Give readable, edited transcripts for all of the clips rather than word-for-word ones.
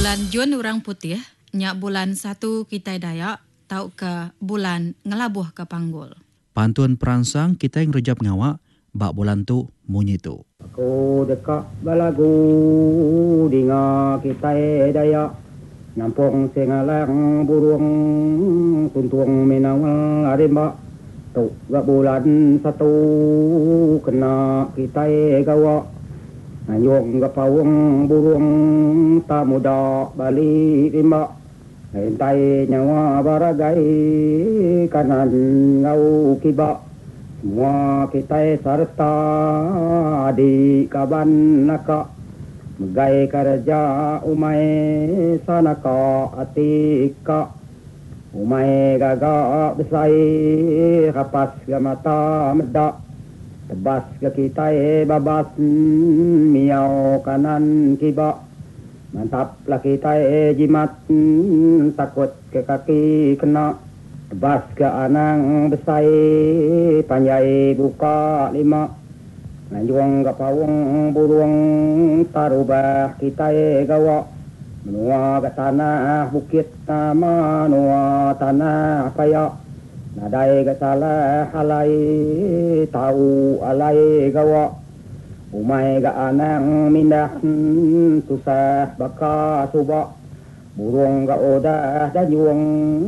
Bulan Jun orang putih, nyak bulan 1 kita Dayak, tau ke bulan ngelabuh ke panggul. Pantun perangsang kita yang rejap ngawak, bak bulan tu munyi tu. Aku dekat balagu dinga kita Dayak, nampung sengalang burung tuntung minawal arimba. Tu gak bulan 1 kena kita gawa. Ayong gapawang burung tak muda balik rimba. Hentay nyawa baragai kanan ngau kiba. Semua kita serta di kaban naka. Megai kerja umay sanaka atika. Umay gagak besai kapas gamata medak. Tebas ke kita babas miau kanan kiba. Mantaplah kita jimat takut ke kaki kena. Tebas ke anang besai panjai buka 5. Lanjuang ke pawang burung tarubah kita gawa. Menua ke tanah bukit nama menua tanah payak. Nadai ke salah alai tahu alai gawa. Umay ke anang mindah susah baka subak. Burung ke odah dayung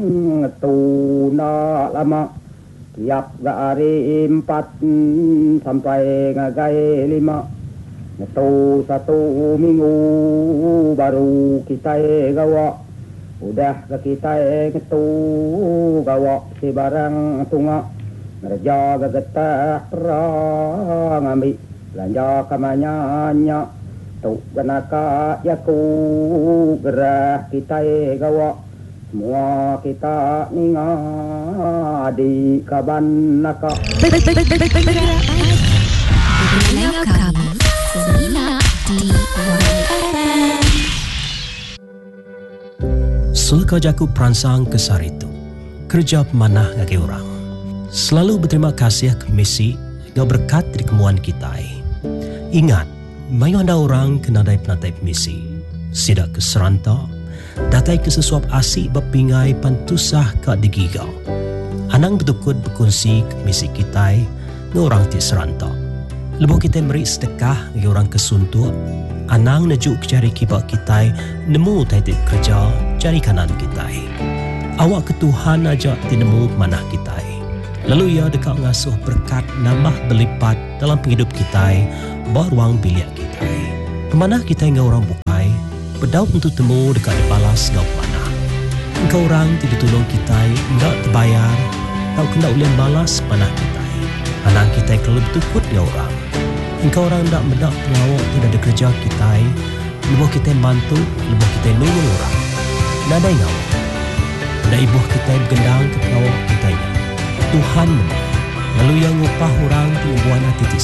tuna lama. Tiap ke hari 4 sampai ngagai 5. Ngetu 1 minggu baru kita gawa. Udah ke kita ngetu gawa si barang tunga. Ngerja ke getah perang ambil belanja kamanyanya. Tu kenaka yaku gerah kita gawa. Semua kita ninga di kaban naka. Dengar kami Selina di YFM. Selaka jaku perangsang kesar itu, kerja pemanah ngagi orang. Selalu berterima kasih ke misi yang berkat dari kemuan kita. Ingat, mayu anda orang kena dari penatai misi. Sidak ke seranta, datai ke sesuap asik berpingai pantusah ke digigau. Anang betukut berkongsi ke misi kita dengan orang di seranta. Lebuh kita beri sedekah ngagi orang kesuntuk. Anang najuk cari kibak kita nemu titik kerja cari kanan kita. Awak ke Tuhan aja tinemu manah kita. Lalu ia dekat ngasuh berkat nambah berlipat dalam penghidup kita beruang biliak kita. Pemanah kita ngau orang bukai berdau untuk temu dekat dibalas ngau pemanah. Engkau orang tidak tolong kita enggak terbayar tau kena ulian balas panah kita. Anang kita kalau betukut ngau orang. Engkau orang tak mendak pengawak tidak ada kerja kita. Lebuh kita bantu, lebuh kita nolong orang. Nada ngawak. Nada ibuh kita bergendang ke pengawak kita. Tuhan menang. Lalu yang upah orang pengubuan hati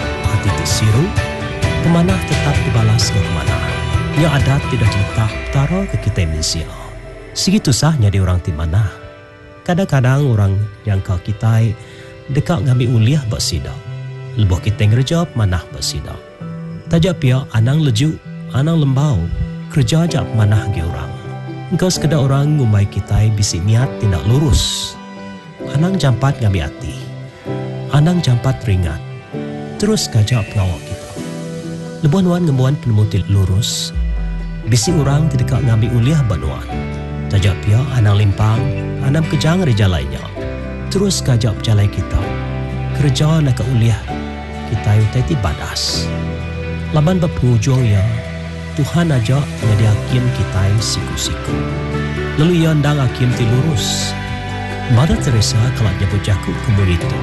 siru, pemanah tetap dibalas ke pemanah. Yang adat tidak diletak utara ke kita manusia. Segitu sahnya di orang timanah. Kadang-kadang orang yang kau kita dekat ngambil uliah bersidang. Lebuh kita ngerejap manah bersidang. Tajak pihak anang lejuk, anang lembau, kerja ajak manah ke orang. Engkau sekedar orang ngumai kita bisik niat tindak lurus. Anang jampat ngambil hati. Anang jampat ringat. Terus kajak pengawak kita. Lebuh nuan ngemuan penemuti lurus. Bisik orang tidak ngambil uliah banuan. Tajak pihak anang limpang, anang kejang reja lainnya. Terus kajak jalai kita. Kerja nak ke uliah kita utai badas. Laban berpenghujung ya, Tuhan ajak menjadi hakim kita siku-siku. Lalu ia ndang hakim ti lurus. Mother Teresa kalau nyebut jaku kemudian itu.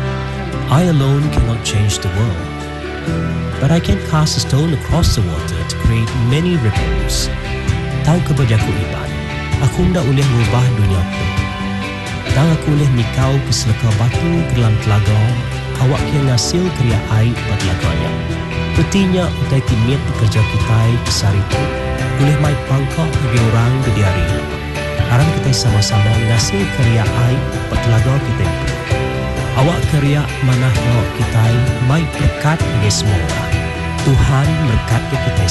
I alone cannot change the world, but I can cast a stone across the water to create many ripples. Tahu kebajaku iban, aku ndak boleh mengubah dunia tu. Dan aku boleh nikau ke seleka batu ke dalam telaga, awak yang ngasil kriya air pada telaganya. Petinya utai timit pekerja kita besar itu, boleh mai pangkak bagi orang ke diari. Sekarang kita sama-sama ngasil kriya air pada telaga kita itu. Awak kriya manah awak kita mai berkat bagi semua orang. Tuhan berkat ke kita